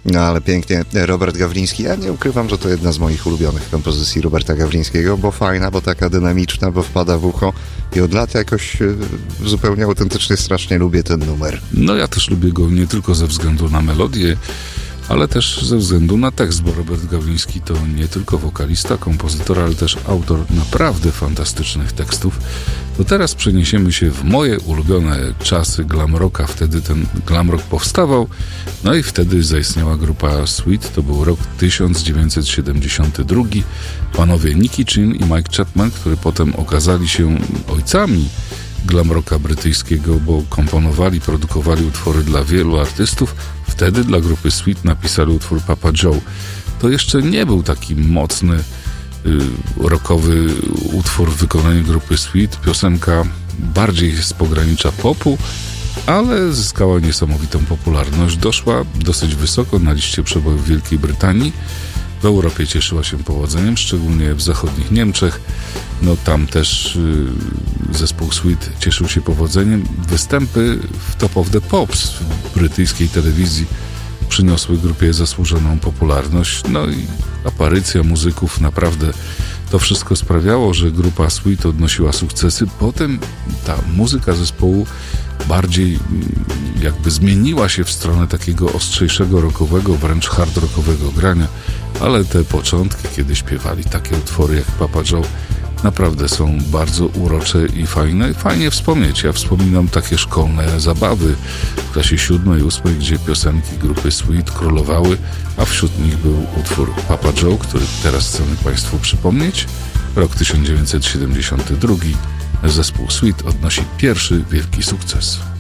No ale pięknie, Robert Gawliński. Ja nie ukrywam, że to jedna z moich ulubionych kompozycji Roberta Gawlińskiego, bo fajna, bo taka dynamiczna, bo wpada w ucho i od lat jakoś zupełnie autentycznie strasznie lubię ten numer. No ja też lubię go nie tylko ze względu na melodię, ale też ze względu na tekst, bo Robert Gawliński to nie tylko wokalista, kompozytor, ale też autor naprawdę fantastycznych tekstów. To teraz przeniesiemy się w moje ulubione czasy glam rocka. Wtedy ten glam rock powstawał, no i wtedy zaistniała grupa Sweet. To był rok 1972. Panowie Nicky Chinn i Mike Chapman, którzy potem okazali się ojcami glam rocka brytyjskiego, bo komponowali, produkowali utwory dla wielu artystów. Wtedy dla grupy Sweet napisali utwór Papa Joe. To jeszcze nie był taki mocny rockowy utwór w wykonaniu grupy Sweet. Piosenka bardziej z pogranicza popu, ale zyskała niesamowitą popularność. Doszła dosyć wysoko na liście przebojów w Wielkiej Brytanii. W Europie cieszyła się powodzeniem, szczególnie w zachodnich Niemczech. No tam też zespół Sweet cieszył się powodzeniem. Występy w Top of the Pops w brytyjskiej telewizji przyniosły grupie zasłużoną popularność. No i aparycja muzyków, naprawdę to wszystko sprawiało, że grupa Sweet odnosiła sukcesy. Potem ta muzyka zespołu bardziej jakby zmieniła się w stronę takiego ostrzejszego rockowego, wręcz hard rockowego grania, ale te początki, kiedy śpiewali takie utwory jak Papa Joe, naprawdę są bardzo urocze i fajne. Fajnie wspomnieć. Ja wspominam takie szkolne zabawy w klasie 7, 8, gdzie piosenki grupy Sweet królowały, a wśród nich był utwór Papa Joe, który teraz chcemy Państwu przypomnieć. Rok 1972. Zespół Sweet odnosi pierwszy wielki sukces.